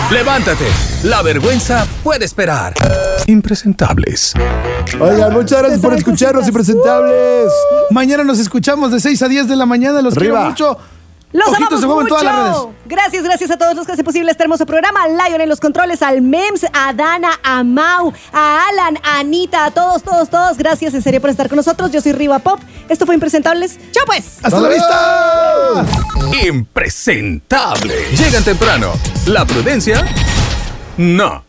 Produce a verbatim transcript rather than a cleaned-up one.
Levántate, la vergüenza puede esperar. Impresentables. Oigan, muchas gracias por escucharnos, Impresentables. Mañana nos escuchamos de seis a diez de la mañana. Los Arriba. quiero mucho. ¡Los Ojitos amamos de huevo en mucho! todas las redes. Gracias, gracias a todos los que hacen posible este hermoso programa. A Lion en los controles, al Mems, a Dana, a Mau, a Alan, a Anita, a todos, todos, todos. Gracias en serio por estar con nosotros. Yo soy Riva Pop. Esto fue Impresentables. ¡Chao pues! ¡Hasta la vista! Impresentable. Llegan temprano. La prudencia, no.